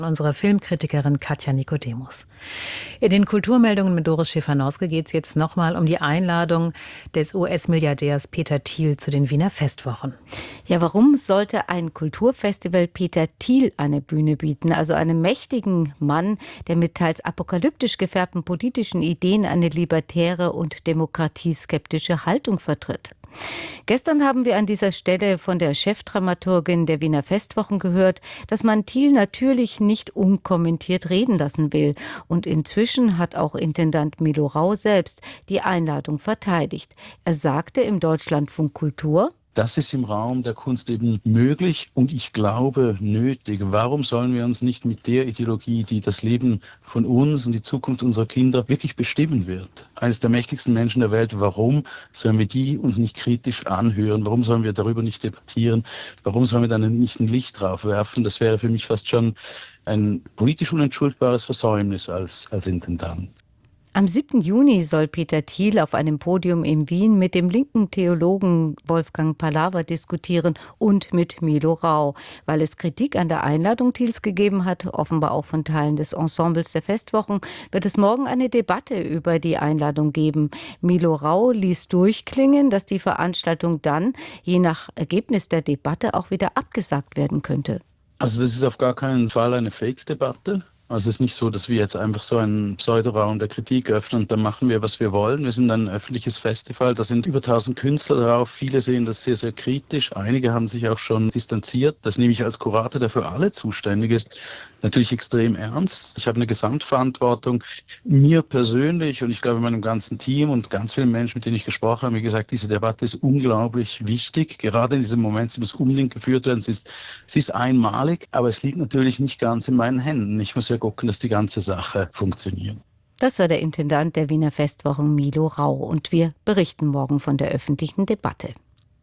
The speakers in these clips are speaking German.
Unserer Filmkritikerin Katja Nikodemus. In den Kulturmeldungen mit Doris Schäfer-Noske geht es jetzt nochmal um die Einladung des US-Milliardärs Peter Thiel zu den Wiener Festwochen. Ja, warum sollte ein Kulturfestival Peter Thiel eine Bühne bieten, also einem mächtigen Mann, der mit teils apokalyptisch gefärbten politischen Ideen eine libertäre und demokratieskeptische Haltung vertritt? Gestern haben wir an dieser Stelle von der Chefdramaturgin der Wiener Festwochen gehört, dass man Thiel natürlich nicht unkommentiert reden lassen will. Und inzwischen hat auch Intendant Milo Rau selbst die Einladung verteidigt. Er sagte im Deutschlandfunk Kultur: Das ist im Raum der Kunst eben möglich und ich glaube nötig. Warum sollen wir uns nicht mit der Ideologie, die das Leben von uns und die Zukunft unserer Kinder wirklich bestimmen wird, eines der mächtigsten Menschen der Welt, warum sollen wir die uns nicht kritisch anhören? Warum sollen wir darüber nicht debattieren? Warum sollen wir dann nicht ein Licht drauf werfen? Das wäre für mich fast schon ein politisch unentschuldbares Versäumnis als Intendant. Am 7. Juni soll Peter Thiel auf einem Podium in Wien mit dem linken Theologen Wolfgang Palaver diskutieren und mit Milo Rau. Weil es Kritik an der Einladung Thiels gegeben hat, offenbar auch von Teilen des Ensembles der Festwochen, wird es morgen eine Debatte über die Einladung geben. Milo Rau ließ durchklingen, dass die Veranstaltung dann, je nach Ergebnis der Debatte, auch wieder abgesagt werden könnte. Also das ist auf gar keinen Fall eine Fake-Debatte. Also es ist nicht so, dass wir jetzt einfach so einen Pseudoraum der Kritik öffnen und dann machen wir, was wir wollen. Wir sind ein öffentliches Festival, da sind über 1000 Künstler drauf. Viele sehen das sehr, sehr kritisch. Einige haben sich auch schon distanziert. Das nehme ich als Kurator, der für alle zuständig ist, natürlich extrem ernst. Ich habe eine Gesamtverantwortung. Mir persönlich und ich glaube meinem ganzen Team und ganz vielen Menschen, mit denen ich gesprochen habe, wie gesagt, diese Debatte ist unglaublich wichtig. Gerade in diesem Moment, sie muss unbedingt geführt werden. Sie ist einmalig, aber es liegt natürlich nicht ganz in meinen Händen. Ich muss ja gucken, dass die ganze Sache funktioniert. Das war der Intendant der Wiener Festwochen Milo Rau und wir berichten morgen von der öffentlichen Debatte.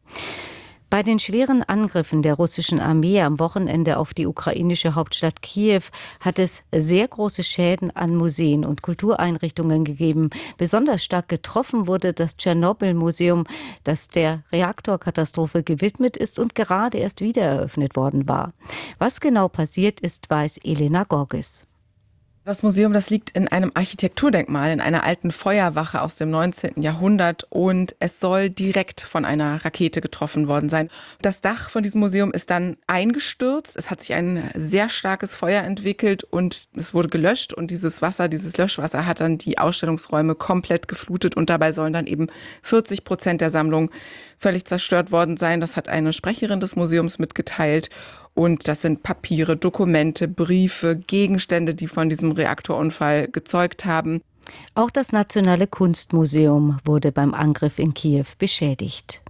Bei den schweren Angriffen der russischen Armee am Wochenende auf die ukrainische Hauptstadt Kiew hat es sehr große Schäden an Museen und Kultureinrichtungen gegeben. Besonders stark getroffen wurde das Tschernobyl-Museum, das der Reaktorkatastrophe gewidmet ist und gerade erst wieder eröffnet worden war. Was genau passiert ist, weiß Elena Gorges. Das Museum, das liegt in einem Architekturdenkmal, in einer alten Feuerwache aus dem 19. Jahrhundert und es soll direkt von einer Rakete getroffen worden sein. Das Dach von diesem Museum ist dann eingestürzt, es hat sich ein sehr starkes Feuer entwickelt und es wurde gelöscht und dieses Löschwasser hat dann die Ausstellungsräume komplett geflutet und dabei sollen dann eben 40% der Sammlung völlig zerstört worden sein. Das hat eine Sprecherin des Museums mitgeteilt. Und das sind Papiere, Dokumente, Briefe, Gegenstände, die von diesem Reaktorunfall gezeugt haben. Auch das Nationale Kunstmuseum wurde beim Angriff in Kiew beschädigt.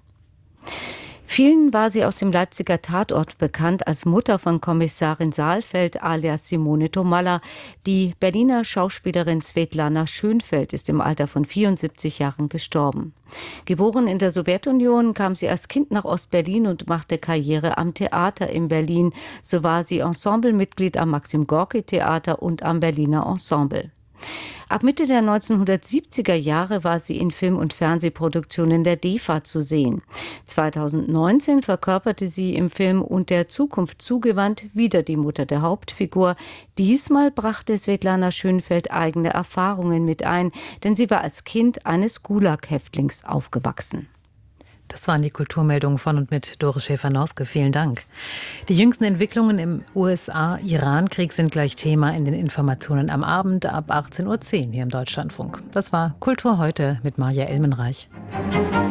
Vielen war sie aus dem Leipziger Tatort bekannt als Mutter von Kommissarin Saalfeld alias Simone Tomalla. Die Berliner Schauspielerin Svetlana Schönfeld ist im Alter von 74 Jahren gestorben. Geboren in der Sowjetunion, kam sie als Kind nach Ostberlin und machte Karriere am Theater in Berlin. So war sie Ensemblemitglied am Maxim-Gorki-Theater und am Berliner Ensemble. Ab Mitte der 1970er Jahre war sie in Film- und Fernsehproduktionen der DEFA zu sehen. 2019 verkörperte sie im Film Und der Zukunft zugewandt wieder die Mutter der Hauptfigur. Diesmal brachte Svetlana Schönfeld eigene Erfahrungen mit ein, denn sie war als Kind eines Gulag-Häftlings aufgewachsen. Das waren die Kulturmeldungen von und mit Doris Schäfer-Noske. Vielen Dank. Die jüngsten Entwicklungen im USA-Iran-Krieg sind gleich Thema in den Informationen am Abend ab 18:10 Uhr hier im Deutschlandfunk. Das war Kultur heute mit Maja Elmenreich.